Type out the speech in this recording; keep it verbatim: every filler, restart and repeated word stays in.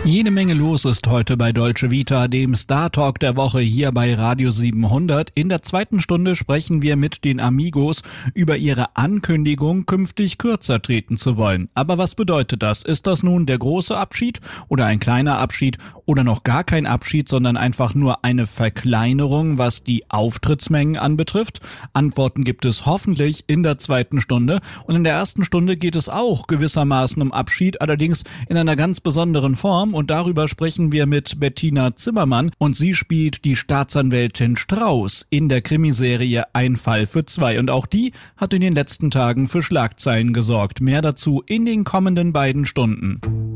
Jede Menge los ist heute bei Dolce Vita, dem Star Talk der Woche hier bei Radio siebenhundert. In der zweiten Stunde sprechen wir mit den Amigos über ihre Ankündigung, künftig kürzer treten zu wollen. Aber was bedeutet das? Ist das nun der große Abschied oder ein kleiner Abschied oder noch gar kein Abschied, sondern einfach nur eine Verkleinerung, was die Auftrittsmengen anbetrifft? Antworten gibt es hoffentlich in der zweiten Stunde. Und in der ersten Stunde geht es auch gewissermaßen um Abschied, allerdings in einer ganz besonderen Form. Und darüber sprechen wir mit Bettina Zimmermann und sie spielt die Staatsanwältin Strauß in der Krimiserie Ein Fall für zwei. Und auch die hat in den letzten Tagen für Schlagzeilen gesorgt. Mehr dazu in den kommenden beiden Stunden.